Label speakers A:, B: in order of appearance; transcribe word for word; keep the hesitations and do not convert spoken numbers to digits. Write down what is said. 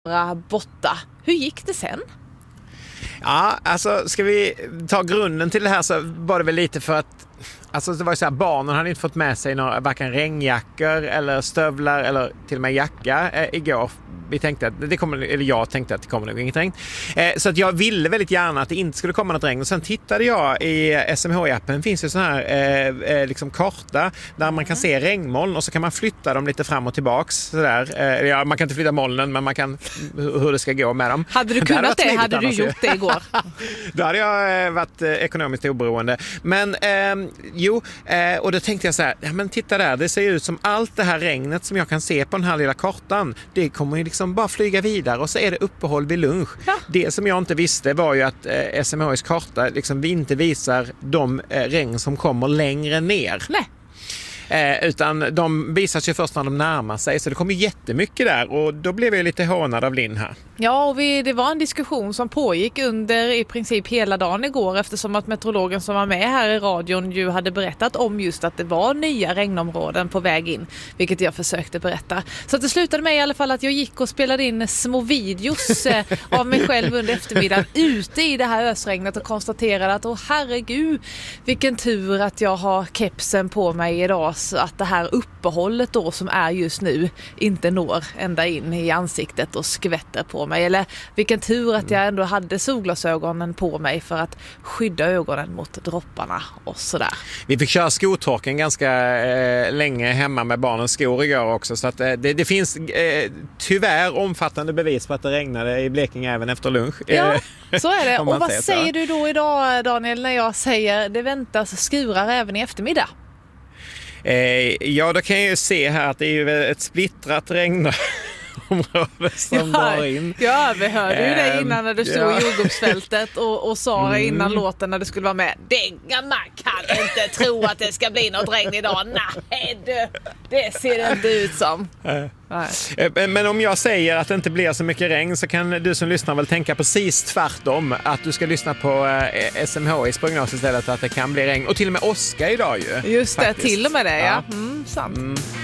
A: borta. Hur gick det sen?
B: Ja, alltså ska vi ta grunden till det här så var det väl lite för att alltså det var ju så här, barnen hade inte fått med sig några varken regnjackor eller stövlar eller till och med jacka eh, igår. Vi tänkte att det kommer, eller jag tänkte att det kommer nog inget regn. Eh, så att jag ville väldigt gärna att det inte skulle komma något regn. Och sen tittade jag i S M H I-appen. Finns ju sån här eh, eh, liksom karta där man kan se regnmoln och så kan man flytta dem lite fram och tillbaks. Sådär. Eh, ja, man kan inte flytta molnen, men man kan hur det ska gå med dem.
A: Hade du kunnat det? det hade du gjort det igår?
B: Då hade jag eh, varit eh, ekonomiskt oberoende. Men eh, jo, eh, och då tänkte jag så här, ja men titta där, det ser ut som allt det här regnet som jag kan se på den här lilla kartan, det kommer ju liksom bara flyga vidare och så är det uppehåll vid lunch. Ja. Det som jag inte visste var ju att eh, S M H I:s karta liksom inte visar de eh, regn som kommer längre ner.
A: Nej.
B: Eh, utan de visas ju först när de närmar sig, så det kommer jättemycket där och då blev jag lite hånad av Linn här.
A: Ja, och vi, det var en diskussion som pågick under i princip hela dagen igår, eftersom att meteorologen som var med här i radion ju hade berättat om just att det var nya regnområden på väg in, vilket jag försökte berätta. Så det slutade med i alla fall att jag gick och spelade in små videos eh, av mig själv under eftermiddagen ute i det här ösregnet och konstaterade att åh herregud, vilken tur att jag har kepsen på mig idag, så att det här uppehållet då som är just nu inte når ända in i ansiktet och skvätter på mig. Eller vilken tur att jag ändå hade solglasögonen på mig för att skydda ögonen mot dropparna och sådär.
B: Vi fick köra skotorken ganska eh, länge hemma med barnens skor igår också, så att eh, det, det finns eh, tyvärr omfattande bevis på att det regnade i Blekinge även efter lunch.
A: Ja, så är det. Och vad
B: säger,
A: säger du då idag, Daniel, när jag säger det väntas skurar även i eftermiddag?
B: Eh, ja, då kan jag ju se här att det är ju ett splittrat regn område som
A: ja,
B: drar in.
A: Ja, vi hörde ju det innan när du stod
B: ja.
A: i jordgubbsfältet och, och sa det innan mm. låten när du skulle vara med. Det, man kan inte tro att det ska bli något regn idag. Nej, det, det ser det inte ut som.
B: Nej. Men om jag säger att det inte blir så mycket regn så kan du som lyssnar väl tänka precis tvärtom. Att du ska lyssna på S M H I:s prognos istället, att det kan bli regn. Och till och med åska idag ju.
A: Just det,
B: faktiskt.
A: till och med det, ja. Mm, sant. Mm.